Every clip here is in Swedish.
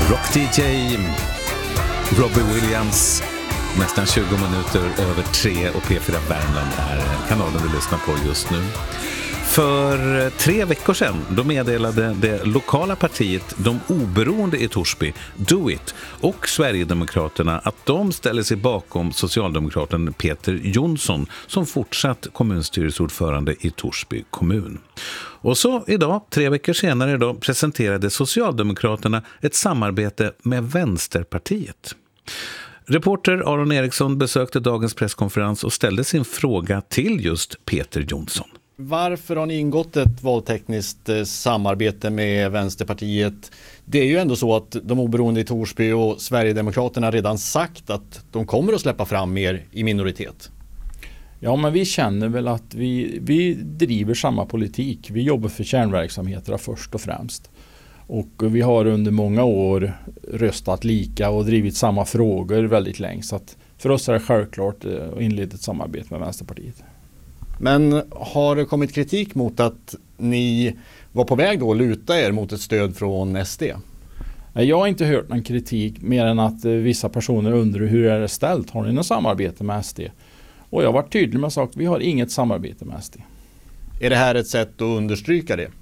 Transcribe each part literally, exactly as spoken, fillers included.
Rock D J Robbie Williams, nästan tjugo minuter över tre, och P fyra Värmland är kanalen vi lyssnar på just nu. För tre veckor sedan då meddelade det lokala partiet De oberoende i Torsby, Do It, och Sverigedemokraterna att de ställer sig bakom socialdemokraten Peter Jonsson som fortsatt kommunstyrelseordförande i Torsby kommun. Och så idag, tre veckor senare, då, presenterade Socialdemokraterna ett samarbete med Vänsterpartiet. Reporter Aron Eriksson besökte dagens presskonferens och ställde sin fråga till just Peter Jonsson. Varför har ni ingått ett valtekniskt samarbete med Vänsterpartiet? Det är ju ändå så att de oberoende i Torsby och Sverigedemokraterna redan sagt att de kommer att släppa fram mer i minoritet. Ja, men vi känner väl att vi, vi driver samma politik. Vi jobbar för kärnverksamheter först och främst. Och vi har under många år röstat lika och drivit samma frågor väldigt länge. Så att för oss är det självklart att inleda ett samarbete med Vänsterpartiet. Men har det kommit kritik mot att ni var på väg då att luta er mot ett stöd från S D? Jag har inte hört någon kritik mer än att vissa personer undrar hur är det ställt. Har ni något samarbete med S D? Och jag har varit tydlig med sagt, vi har inget samarbete med S D. Är det här ett sätt att understryka det?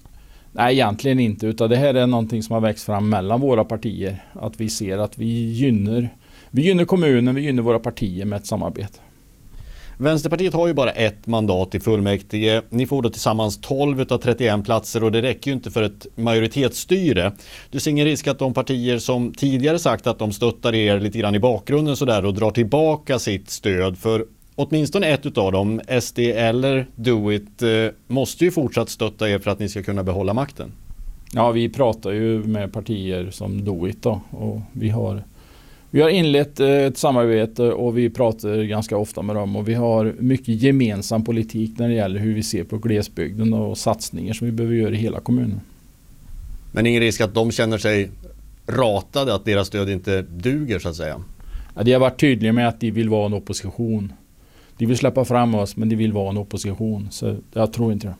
Nej, egentligen inte. Utan det här är någonting som har växt fram mellan våra partier. Att vi ser att vi gynnar, vi gynnar kommunen, vi gynnar våra partier med ett samarbete. Vänsterpartiet har ju bara ett mandat i fullmäktige. Ni får då tillsammans tolv av trettioen platser och det räcker ju inte för ett majoritetsstyre. Du ser ingen risk att de partier som tidigare sagt att de stöttar er lite grann i bakgrunden så där och drar tillbaka sitt stöd, för åtminstone ett utav dem, S D eller Do It, måste ju fortsatt stötta er för att ni ska kunna behålla makten. Ja, vi pratar ju med partier som Do It då, och vi har Vi har inlett ett samarbete och vi pratar ganska ofta med dem, och vi har mycket gemensam politik när det gäller hur vi ser på glesbygden och satsningar som vi behöver göra i hela kommunen. Men ingen risk att de känner sig ratade, att deras stöd inte duger så att säga? Ja, de har varit tydliga med att de vill vara en opposition. De vill släppa fram oss, men de vill vara en opposition, så jag tror inte det.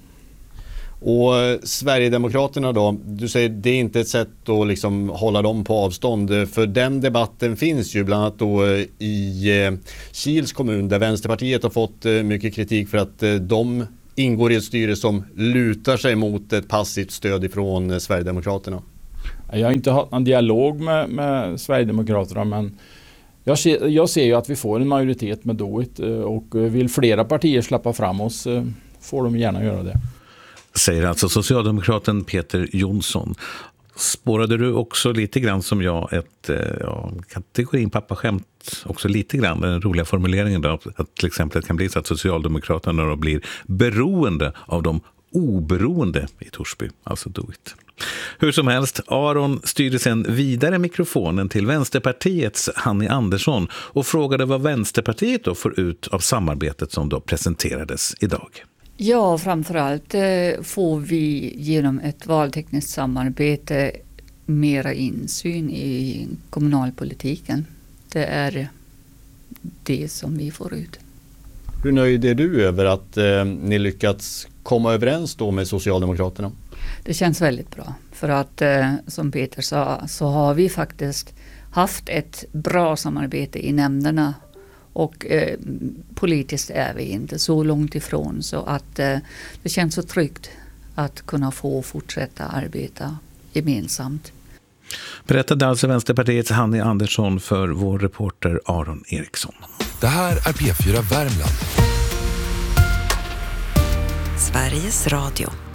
Och Sverigedemokraterna då, du säger det är inte ett sätt att liksom hålla dem på avstånd, för den debatten finns ju bland annat då i Kils kommun där Vänsterpartiet har fått mycket kritik för att de ingår i ett styre som lutar sig mot ett passivt stöd ifrån Sverigedemokraterna. Jag har inte haft någon dialog med, med Sverigedemokraterna, men jag ser, jag ser ju att vi får en majoritet med Do It, och vill flera partier släppa fram oss får de gärna göra det. Säger alltså socialdemokraten Peter Jonsson. Spårade du också lite grann som jag ett ja, kategorin pappaskämt också lite grann, den roliga formuleringen då, att till exempel det kan bli så att Socialdemokraterna då blir beroende av de oberoende i Torsby, alltså Do It. Hur som helst, Aron styrde sedan vidare mikrofonen till Vänsterpartiets Hanni Andersson och frågade vad Vänsterpartiet då får ut av samarbetet som då presenterades idag. Ja, framförallt får vi genom ett valtekniskt samarbete mera insyn i kommunalpolitiken. Det är det som vi får ut. Hur nöjd är du över att eh, ni lyckats komma överens då med Socialdemokraterna? Det känns väldigt bra, för att eh, som Peter sa så har vi faktiskt haft ett bra samarbete i nämnderna. Och eh, politiskt är vi inte så långt ifrån, så att eh, det känns så tryggt att kunna få fortsätta arbeta gemensamt. Berättade alltså Vänsterpartiets Hanni Andersson för vår reporter Aron Eriksson. Det här är P fyra Värmland. Sveriges Radio.